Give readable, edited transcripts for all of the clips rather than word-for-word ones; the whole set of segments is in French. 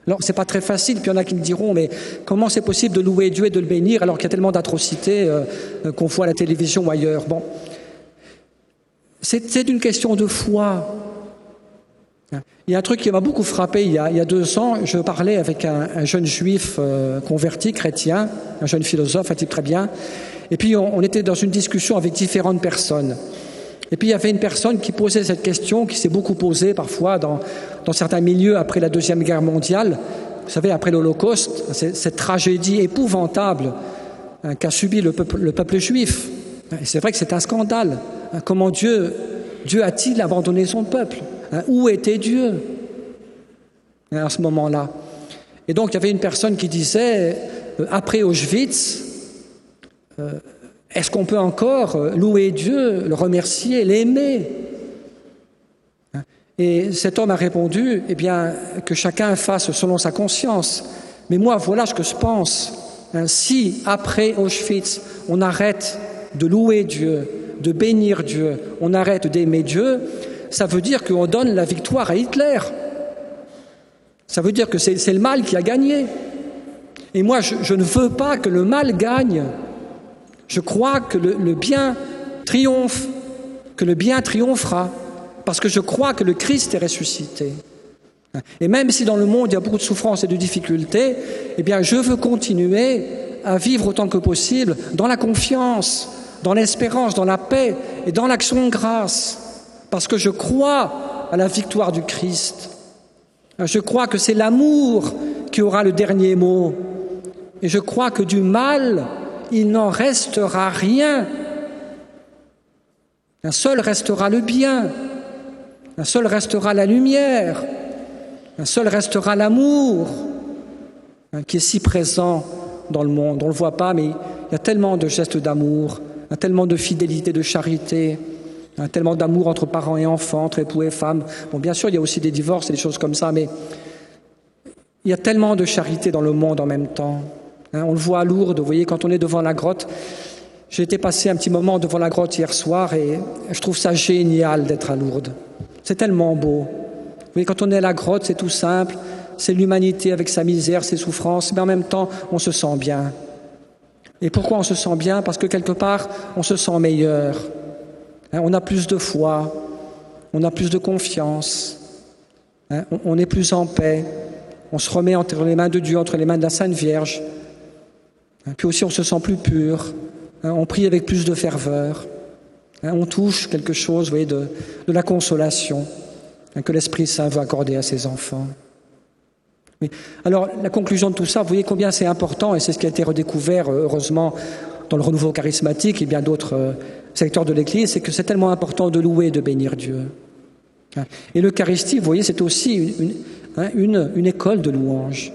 Alors, c'est pas très facile, puis il y en a qui me diront, mais comment c'est possible de louer Dieu et de le bénir alors qu'il y a tellement d'atrocités qu'on voit à la télévision ou ailleurs? Bon, c'est une question de foi. Il y a un truc qui m'a beaucoup frappé il y a 2 ans. Je parlais avec un jeune juif converti, chrétien, un jeune philosophe, un type très bien. Et puis on était dans une discussion avec différentes personnes. Et puis il y avait une personne qui posait cette question, qui s'est beaucoup posée parfois dans certains milieux après la Deuxième Guerre mondiale. Vous savez, après l'Holocauste, cette tragédie épouvantable qu'a subi le peuple juif. Et c'est vrai que c'est un scandale. Comment Dieu a-t-il abandonné son peuple? Où était Dieu à ce moment-là? Et donc il y avait une personne qui disait, après Auschwitz, est-ce qu'on peut encore louer Dieu, le remercier, l'aimer? Et cet homme a répondu, eh bien, que chacun fasse selon sa conscience. Mais moi, voilà ce que je pense. Si, après Auschwitz, on arrête de louer Dieu, de bénir Dieu, on arrête d'aimer Dieu, ça veut dire qu'on donne la victoire à Hitler. Ça veut dire que c'est le mal qui a gagné. Et moi, je ne veux pas que le mal gagne. Je crois que le bien triomphe, que le bien triomphera, parce que je crois que le Christ est ressuscité. Et même si dans le monde il y a beaucoup de souffrances et de difficultés, eh bien je veux continuer à vivre autant que possible dans la confiance, dans l'espérance, dans la paix et dans l'action de grâce, parce que je crois à la victoire du Christ. Je crois que c'est l'amour qui aura le dernier mot. Et je crois que du mal, il n'en restera rien. Un seul restera le bien, un seul restera la lumière, un seul restera l'amour qui est si présent dans le monde. On ne le voit pas, mais il y a tellement de gestes d'amour, tellement de fidélité, de charité, tellement d'amour entre parents et enfants, entre époux et femmes. Bon, bien sûr, il y a aussi des divorces et des choses comme ça, mais il y a tellement de charité dans le monde en même temps. On le voit à Lourdes, vous voyez, quand on est devant la grotte. J'ai été passer un petit moment devant la grotte hier soir et je trouve ça génial d'être à Lourdes. C'est tellement beau. Vous voyez, quand on est à la grotte, c'est tout simple. C'est l'humanité avec sa misère, ses souffrances, mais en même temps, on se sent bien. Et pourquoi on se sent bien? Parce que quelque part, on se sent meilleur. On a plus de foi, on a plus de confiance, on est plus en paix. On se remet entre les mains de Dieu, entre les mains de la Sainte Vierge. Puis aussi, on se sent plus pur. On prie avec plus de ferveur. On touche quelque chose, vous voyez, de la consolation que l'Esprit Saint veut accorder à ses enfants. Oui. Alors, la conclusion de tout ça, vous voyez combien c'est important, et c'est ce qui a été redécouvert, heureusement, dans le renouveau charismatique et bien d'autres secteurs de l'Église, c'est que c'est tellement important de louer, de bénir Dieu. Et l'Eucharistie, vous voyez, c'est aussi une école de louange.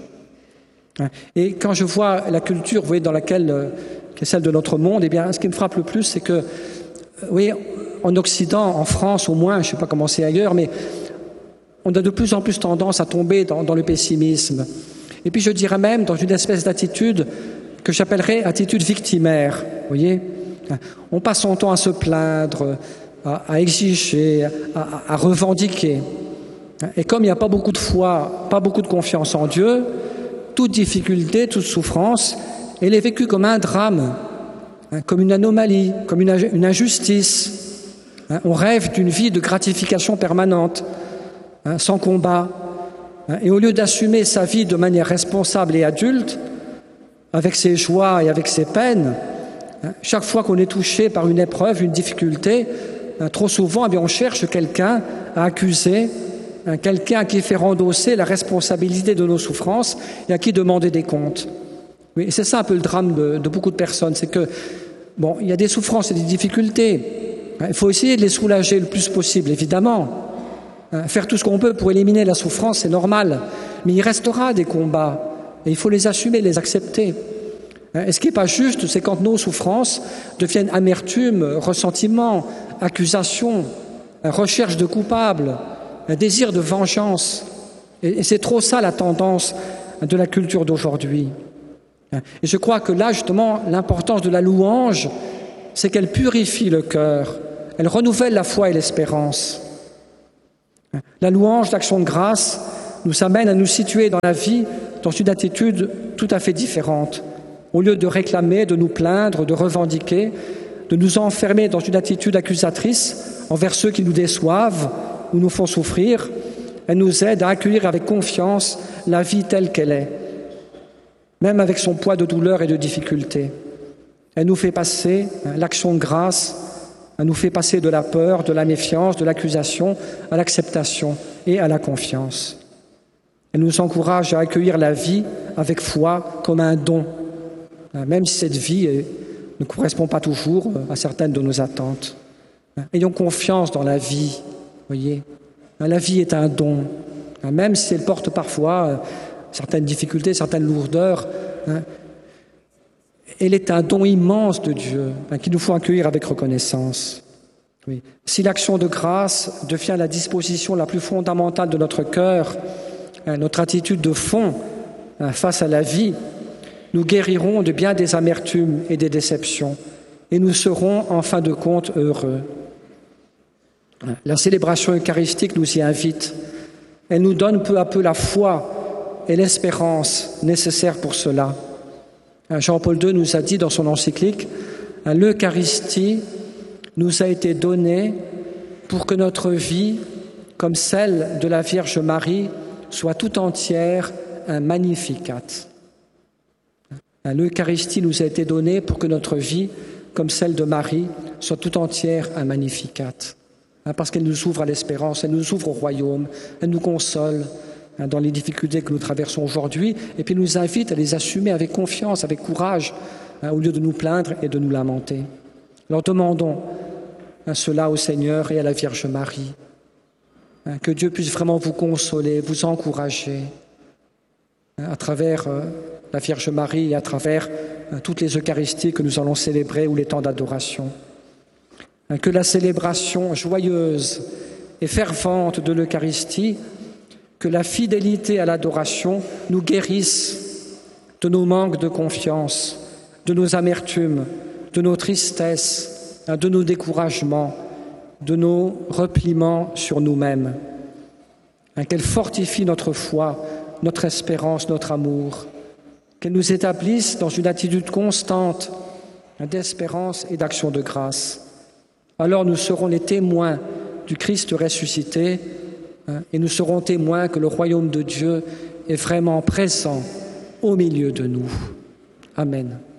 Et quand je vois la culture, vous voyez, dans laquelle, qui est celle de notre monde, eh bien, ce qui me frappe le plus, c'est que, vous voyez, en Occident, en France au moins, je ne sais pas comment c'est ailleurs, mais on a de plus en plus tendance à tomber dans le pessimisme. Et puis je dirais même dans une espèce d'attitude que j'appellerais attitude victimaire, vous voyez. On passe son temps à se plaindre, à exiger, à revendiquer. Et comme il n'y a pas beaucoup de foi, pas beaucoup de confiance en Dieu, toute difficulté, toute souffrance, elle est vécue comme un drame, comme une anomalie, comme une injustice. On rêve d'une vie de gratification permanente, sans combat. Et au lieu d'assumer sa vie de manière responsable et adulte, avec ses joies et avec ses peines, chaque fois qu'on est touché par une épreuve, une difficulté, trop souvent, eh bien, on cherche quelqu'un à accuser, quelqu'un à qui faire endosser la responsabilité de nos souffrances et à qui demander des comptes. Oui, c'est ça un peu le drame de beaucoup de personnes, c'est que, bon, il y a des souffrances et des difficultés. Il faut essayer de les soulager le plus possible, évidemment. Faire tout ce qu'on peut pour éliminer la souffrance, c'est normal. Mais il restera des combats. Et il faut les assumer, les accepter. Et ce qui n'est pas juste, c'est quand nos souffrances deviennent amertume, ressentiment, accusation, recherche de coupables, un désir de vengeance. Et c'est trop ça la tendance de la culture d'aujourd'hui. Et je crois que là, justement, l'importance de la louange, c'est qu'elle purifie le cœur. Elle renouvelle la foi et l'espérance. La louange, l'action de grâce, nous amène à nous situer dans la vie dans une attitude tout à fait différente. Au lieu de réclamer, de nous plaindre, de revendiquer, de nous enfermer dans une attitude accusatrice envers ceux qui nous déçoivent ou nous font souffrir, elle nous aide à accueillir avec confiance la vie telle qu'elle est, même avec son poids de douleur et de difficulté. Elle nous fait passer l'action de grâce, elle nous fait passer de la peur, de la méfiance, de l'accusation à l'acceptation et à la confiance. Elle nous encourage à accueillir la vie avec foi comme un don, même si cette vie ne correspond pas toujours à certaines de nos attentes. Ayons confiance dans la vie, voyez. La vie est un don, même si elle porte parfois certaines difficultés, certaines lourdeurs. Elle est un don immense de Dieu qu'il nous faut accueillir avec reconnaissance. Oui. Si l'action de grâce devient la disposition la plus fondamentale de notre cœur, notre attitude de fond face à la vie, nous guérirons de bien des amertumes et des déceptions et nous serons en fin de compte heureux. La célébration eucharistique nous y invite. Elle nous donne peu à peu la foi et l'espérance nécessaires pour cela. Jean-Paul II nous a dit dans son encyclique « L'Eucharistie nous a été donnée pour que notre vie, comme celle de la Vierge Marie, soit tout entière un Magnificat. » L'Eucharistie nous a été donnée pour que notre vie, comme celle de Marie, soit tout entière un Magnificat. Parce qu'elle nous ouvre à l'espérance, elle nous ouvre au royaume, elle nous console dans les difficultés que nous traversons aujourd'hui, et puis nous invite à les assumer avec confiance, avec courage, au lieu de nous plaindre et de nous lamenter. Alors demandons cela au Seigneur et à la Vierge Marie, que Dieu puisse vraiment vous consoler, vous encourager à travers la Vierge Marie et à travers toutes les Eucharisties que nous allons célébrer ou les temps d'adoration. Que la célébration joyeuse et fervente de l'Eucharistie, que la fidélité à l'adoration nous guérisse de nos manques de confiance, de nos amertumes, de nos tristesses, de nos découragements, de nos repliements sur nous-mêmes. Qu'elle fortifie notre foi, notre espérance, notre amour, qu'elle nous établisse dans une attitude constante d'espérance et d'action de grâce. Alors nous serons les témoins du Christ ressuscité et nous serons témoins que le royaume de Dieu est vraiment présent au milieu de nous. Amen.